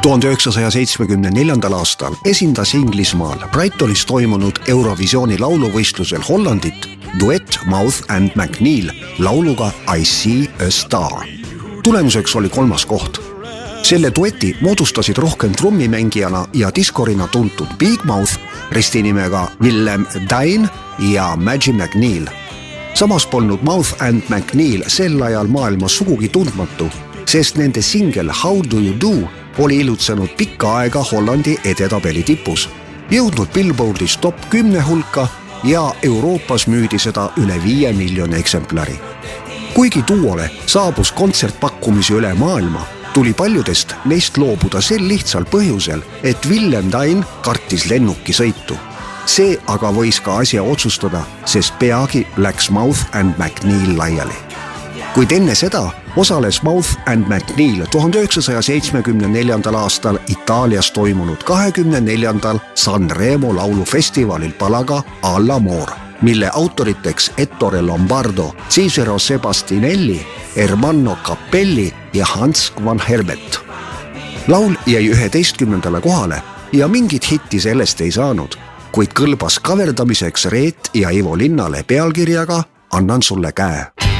1974. aastal esindas Inglismaal Brightonis toimunud Eurovisiooni lauluvõistlusel Hollandit duett Mouth and McNeil lauluga I See a Star. Tulemuseks oli 3. koht. Selle dueti moodustasid rohkem trummimängijana ja diskorina tuntud Big Mouth, ristinimega Willem Dain ja Maggie McNeil. Samas polnud Mouth and McNeil sel ajal maailmas sugugi tundmatu, sest nende singel How Do You Do oli ilutsenud pikka aega Hollandi edetabeli tipus, jõudnud Billboardis top 10 hulka ja Euroopas müüdi seda üle 5 miljoni eksemplari. Kuigi duole saabus kontsertpakkumisi üle maailma, tuli paljudest neist loobuda sel lihtsal põhjusel, et Willem Dain kartis lennukisõitu. See aga võis ka asja otsustada, sest peagi läks Mouth and McNeil laiali. Kuid enne seda osales Mouth and McNeil 1974. aastal Itaalias toimunud 24. Sanremo laulufestivalil palaga All'amor, mille autoriteks Ettore Lombardo, Cicero Sebastinelli, Ermanno Capelli ja Hans van Herbet. Laul jäi 11. kohale ja mingit hitti sellest ei saanud, kuid kõlbas kaverdamiseks Reet ja Ivo Linnale pealkirjaga Annan sulle käe.